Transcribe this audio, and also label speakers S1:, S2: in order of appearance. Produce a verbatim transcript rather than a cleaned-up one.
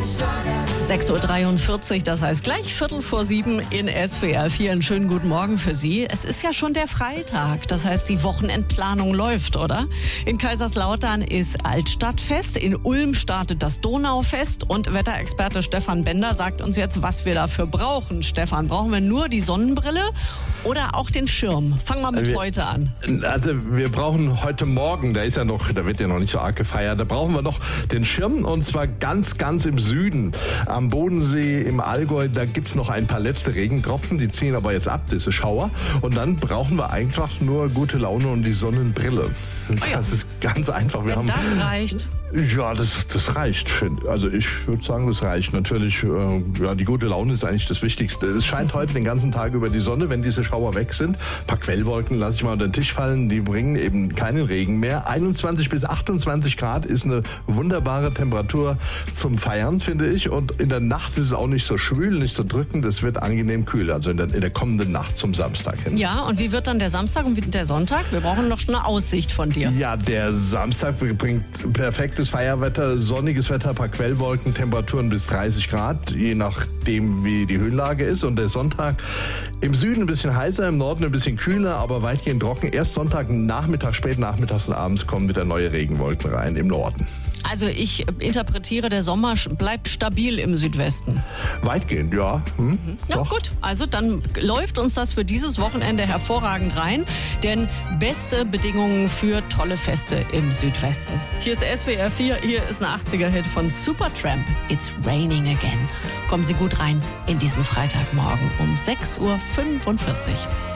S1: sechs Uhr dreiundvierzig, das heißt gleich Viertel vor sieben in S W R vier. Einen schönen guten Morgen für Sie. Es ist ja schon der Freitag, das heißt die Wochenendplanung läuft, oder? In Kaiserslautern ist Altstadtfest, in Ulm startet das Donaufest und Wetterexperte Stefan Bender sagt uns jetzt, was wir dafür brauchen. Stefan, brauchen wir nur die Sonnenbrille oder auch den Schirm? Fangen wir mit wir, heute an.
S2: Also wir brauchen heute Morgen, da ist ja noch, da wird ja noch nicht so arg gefeiert, da brauchen wir noch den Schirm und zwar ganz, ganz im Süden. Am Bodensee, im Allgäu, da gibt's noch ein paar letzte Regentropfen, die ziehen aber jetzt ab, diese Schauer. Und dann brauchen wir einfach nur gute Laune und die Sonnenbrille.
S1: Oh ja.
S2: Das ist ganz einfach. Wir
S1: Wenn
S2: haben,
S1: das reicht.
S2: Ja, das, das reicht. Also ich würde sagen, das reicht. Natürlich, äh, ja, die gute Laune ist eigentlich das Wichtigste. Es scheint heute den ganzen Tag über die Sonne, wenn diese Schauer weg sind. Ein paar Quellwolken lasse ich mal unter den Tisch fallen, die bringen eben keinen Regen mehr. einundzwanzig bis achtundzwanzig Grad ist eine wunderbare Temperatur zum Feiern, finde ich. Und in der Nacht ist es auch nicht so schwül, nicht so drückend. Es wird angenehm kühl, also in der, in der kommenden Nacht zum Samstag hin.
S1: Ja, und wie wird dann der Samstag und wie der Sonntag? Wir brauchen noch eine Aussicht von dir.
S2: Ja, der Samstag bringt perfektes Feierwetter, sonniges Wetter, ein paar Quellwolken, Temperaturen bis dreißig Grad, je nachdem wie die Höhenlage ist. Und der Sonntag im Süden ein bisschen heißer, im Norden ein bisschen kühler, aber weitgehend trocken. Erst Sonntag Nachmittag, spät nachmittags und abends kommen wieder neue Regenwolken rein im Norden.
S1: Also ich interpretiere, der Sommer bleibt stabil im Südwesten.
S2: Weitgehend, ja. Hm,
S1: mhm. Ja
S2: doch.
S1: Gut, also dann läuft uns das für dieses Wochenende hervorragend rein, denn beste Bedingungen für tolle Feste im Südwesten. Hier ist S W R vier, hier ist ein achtziger-Hit von Supertramp, It's Raining Again. Kommen Sie gut rein in diesen Freitagmorgen um sechs Uhr fünfundvierzig.